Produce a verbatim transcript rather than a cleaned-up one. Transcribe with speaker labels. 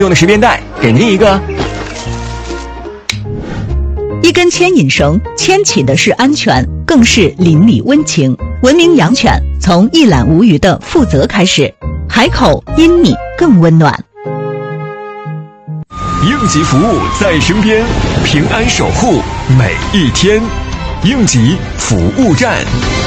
Speaker 1: 用的十便带，给您一个。
Speaker 2: 一根牵引绳牵起的是安全，更是邻里温情。文明养犬从一览无余的负责开始，海口因你更温暖。
Speaker 3: 应急服务在身边，平安守护每一天。应急服务站。